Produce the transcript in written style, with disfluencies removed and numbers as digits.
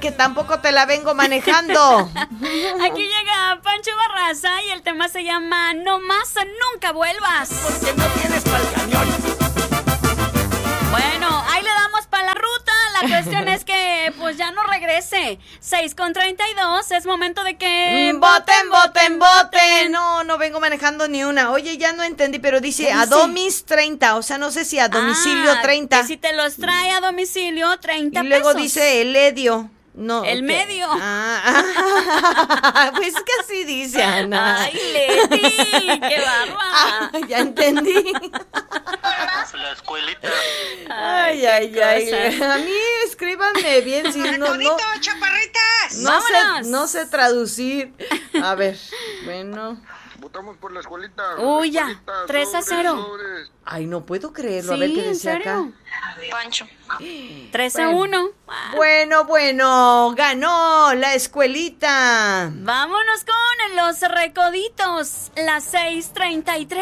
que tampoco te la vengo manejando. Aquí llega Pancho Barraza y el tema se llama No más nunca vuelvas. Porque no tienes pa'l camión. Bueno, ahí le damos para la ruta. La cuestión es que pues ya no regrese. 6:32, es momento de que Voten. No vengo manejando ni una. Oye, ya no entendí, pero dice a domis 30, o sea, no sé si a domicilio 30. Que si te los trae a domicilio, 30 y luego pesos. dice el edio. No, el medio. Pues que así dice Ana. Ay, Leti, qué barba. Ya entendí. La escuelita. Ay. A mí escríbanme bien, si no, chaparritas. no sé traducir. A ver, bueno. Votamos por la escuelita. Uy, ya, 3-0. Ay, no puedo creerlo. Sí, a ver qué ¿en decía acá. serio? Pancho. 3-1. Bueno, ganó la escuelita. Vámonos con los recoditos. Las 6:33.